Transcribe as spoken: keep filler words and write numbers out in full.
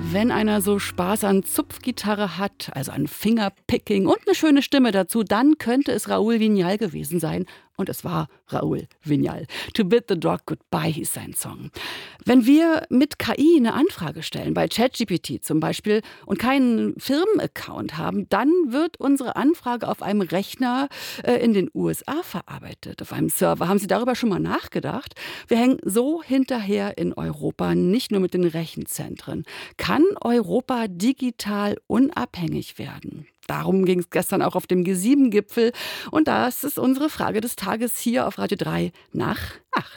Wenn einer so Spaß an Zupfgitarre hat, also an Fingerpicking und eine schöne Stimme dazu, dann könnte es Raúl Viñal gewesen sein. Und es war Raúl Viñal. To Bid the Dog Goodbye hieß sein Song. Wenn wir mit K I eine Anfrage stellen, bei ChatGPT zum Beispiel, und keinen Firmenaccount haben, dann wird unsere Anfrage auf einem Rechner äh, in den U S A verarbeitet, auf einem Server. Haben Sie darüber schon mal nachgedacht? Wir hängen so hinterher in Europa, nicht nur mit den Rechenzentren. Kann Europa digital unabhängig werden? Darum ging es gestern auch auf dem G sieben Gipfel. Und das ist unsere Frage des Tages hier auf Radio drei nach acht.